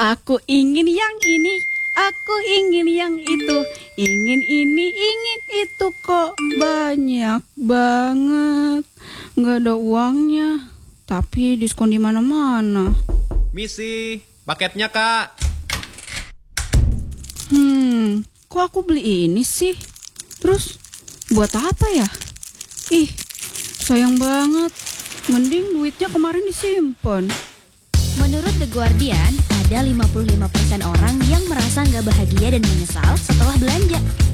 Aku ingin yang ini, aku ingin yang itu, ingin ini, ingin itu kok banyak banget. Nggak ada uangnya, tapi diskon di mana-mana. Misi, paketnya Kak. Kok aku beli ini sih? Terus buat apa ya? Ih, sayang banget. Mending duitnya kemarin disimpan. Menurut The Guardian, ada 55% orang yang merasa nggak bahagia dan menyesal setelah belanja.